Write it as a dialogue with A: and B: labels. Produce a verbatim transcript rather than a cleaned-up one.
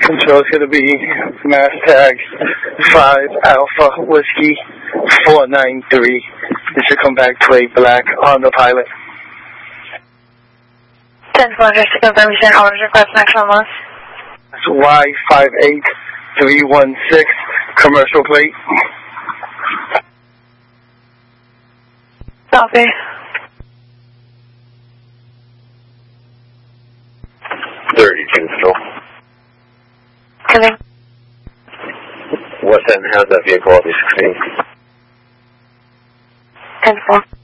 A: Control is going to be mass tag five Alpha Whiskey four nine three. This should come back to a black on the pilot.
B: ten four hundred to confirm you sent orders request next on list.
A: That's Y five eight three one six, commercial plate.
B: Copy.
C: thirty-two still.
B: Coming.
C: What's that and how's that vehicle on the screen?
B: ten four.